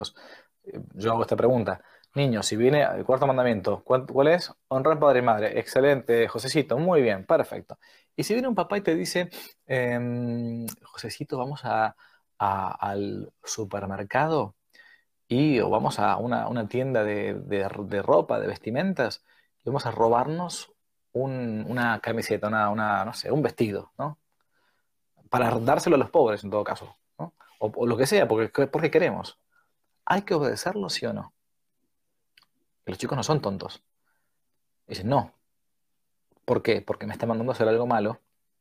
Yo hago esta pregunta. Niños, si viene el cuarto mandamiento, ¿cuál es? Honrar padre y madre. Excelente, Josecito, muy bien, perfecto. Y si viene un papá y te dice, Josecito, vamos al supermercado o vamos a una tienda de ropa, de vestimentas, y vamos a robarnos una camiseta, no sé, un vestido, ¿no? Para dárselo a los pobres en todo caso, ¿no? O lo que sea, porque queremos. ¿Hay que obedecerlo, sí o no? Y los chicos no son tontos. Dicen, no. ¿Por qué? Porque me está mandando a hacer algo malo.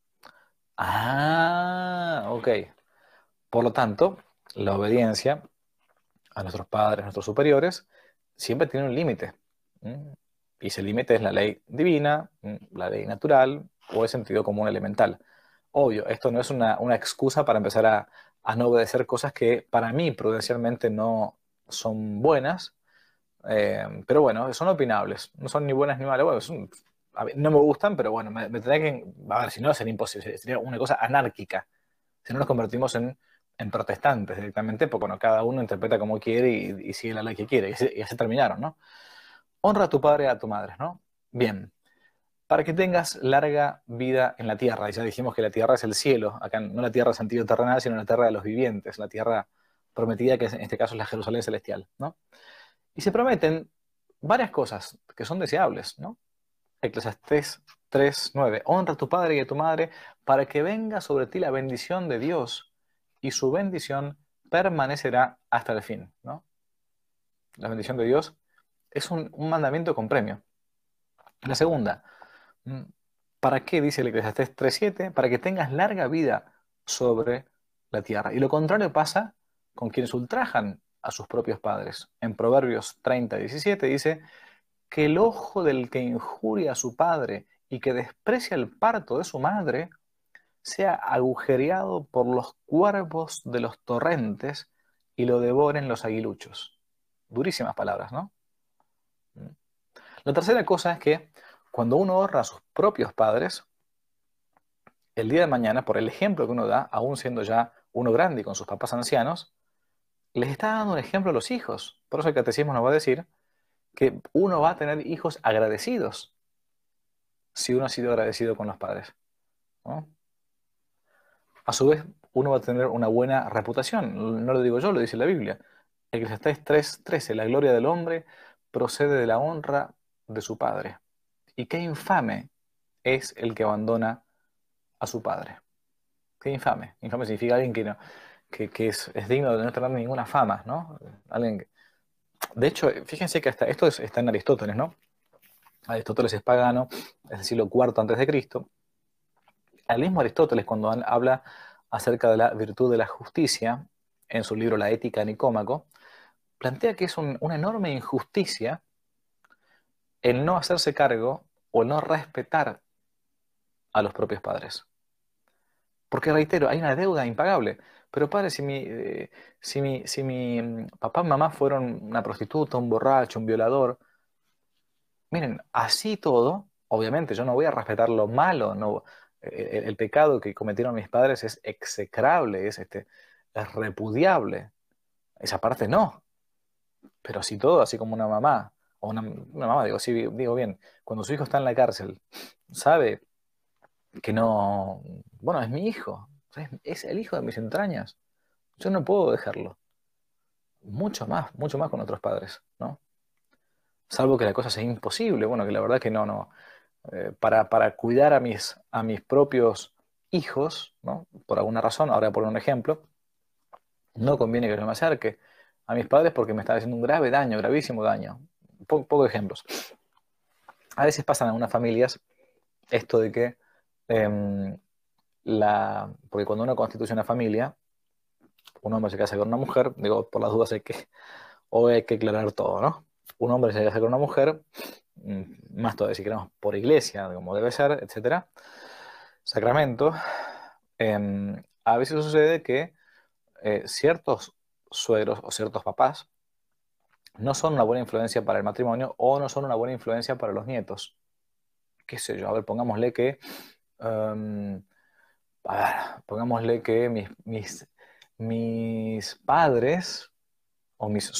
Ah, ok. Por lo tanto, la obediencia a nuestros padres, a nuestros superiores, siempre tiene un límite. ¿Mm? Y ese límite es la ley divina, la ley natural o el sentido común elemental. Obvio, esto no es una excusa para empezar a no obedecer cosas que para mí prudencialmente no son buenas, pero bueno, son opinables, no son ni buenas ni malas. Bueno, a mí no me gustan, pero bueno, me tendría que. A ver, si no, sería imposible, sería una cosa anárquica. Si no, nos convertimos en protestantes directamente, porque bueno, cada uno interpreta como quiere y sigue la ley que quiere, y así terminaron, ¿no? Honra a tu padre y a tu madre, ¿no? Bien, para que tengas larga vida en la tierra, y ya dijimos que la tierra es el cielo, acá no la tierra sentido terrenal, sino la tierra de los vivientes, la tierra prometida, que en este caso es la Jerusalén celestial, ¿no? Y se prometen varias cosas que son deseables, ¿no? Eclesiastés 3:9. Honra a tu padre y a tu madre para que venga sobre ti la bendición de Dios y su bendición permanecerá hasta el fin, ¿no? La bendición de Dios es un mandamiento con premio. La segunda, mm, ¿para qué? Dice el Eclesiastés 3:7, para que tengas larga vida sobre la tierra. Y lo contrario pasa con quienes ultrajan a sus propios padres. En Proverbios 30:17 dice, que el ojo del que injuria a su padre y que desprecia el parto de su madre sea agujereado por los cuervos de los torrentes y lo devoren los aguiluchos. Durísimas palabras, ¿no? La tercera cosa es que cuando uno honra a sus propios padres, el día de mañana, por el ejemplo que uno da, aún siendo ya uno grande y con sus papás ancianos, les está dando un ejemplo a los hijos. Por eso el catecismo nos va a decir que uno va a tener hijos agradecidos si uno ha sido agradecido con los padres, ¿no? A su vez, uno va a tener una buena reputación. No lo digo yo, lo dice la Biblia. Eclesiastés 3:13, la gloria del hombre procede de la honra de su padre. Y qué infame es el que abandona a su padre. Qué infame. Infame significa alguien que es digno de no tener ninguna fama, ¿no? Alguien de hecho, fíjense que hasta esto está en Aristóteles, ¿no? Aristóteles es pagano, es del siglo IV antes de Cristo. El mismo Aristóteles, cuando habla acerca de la virtud de la justicia, en su libro La Ética de Nicómaco, plantea que es una enorme injusticia el no hacerse cargo o el no respetar a los propios padres. Porque reitero, hay una deuda impagable. Pero padre, si mi papá y mamá fueron una prostituta, un borracho, un violador, miren, así todo, obviamente yo no voy a respetar lo malo, no, el pecado que cometieron mis padres es execrable, es repudiable. Esa parte no, pero así todo, así como una mamá, o una mamá, digo, sí, digo bien, cuando su hijo está en la cárcel, sabe que no, bueno, es mi hijo, o sea, es el hijo de mis entrañas, yo no puedo dejarlo, mucho más con otros padres, ¿no? Salvo que la cosa sea imposible, bueno, que la verdad que no. Para cuidar a mis propios hijos, ¿no? Por alguna razón, ahora por un ejemplo, no conviene que yo me acerque a mis padres porque me están haciendo un grave daño, gravísimo daño. Pocos ejemplos. A veces pasa en algunas familias esto de que, em, porque cuando uno constituye una familia, un hombre se casa con una mujer, digo, por las dudas hoy hay que aclarar todo, ¿no? Un hombre se casa con una mujer, más todavía si queremos por iglesia, como debe ser, etcétera, sacramento. A veces sucede que ciertos suegros o ciertos papás no son una buena influencia para el matrimonio o no son una buena influencia para los nietos. ¿Qué sé yo? A ver, em, a pongámosle que mis padres o mis